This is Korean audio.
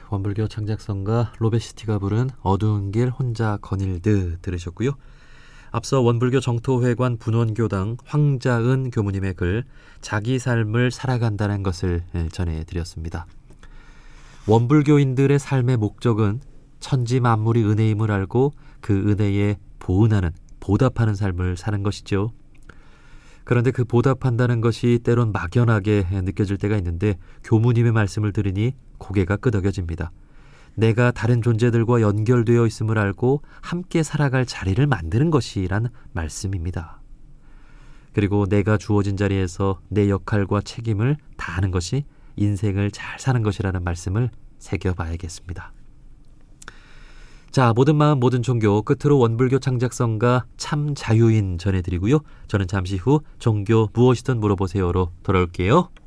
원불교 창작성가 로베시티가 부른 어두운 길 혼자 거닐드 들으셨고요. 앞서 원불교 정토회관 분원교당 황자은 교무님의 글 자기 삶을 살아간다는 것을 전해드렸습니다. 원불교인들의 삶의 목적은 천지 만물이 은혜임을 알고 그 은혜에 보은하는, 보답하는 삶을 사는 것이죠. 그런데 그 보답한다는 것이 때론 막연하게 느껴질 때가 있는데 교무님의 말씀을 들으니 고개가 끄덕여집니다. 내가 다른 존재들과 연결되어 있음을 알고 함께 살아갈 자리를 만드는 것이란 말씀입니다. 그리고 내가 주어진 자리에서 내 역할과 책임을 다하는 것이 인생을 잘 사는 것이라는 말씀을 새겨봐야겠습니다. 자, 모든 마음 모든 종교 끝으로 원불교 창작성가 참 자유인 전해드리고요. 저는 잠시 후 종교 무엇이든 물어보세요로 돌아올게요.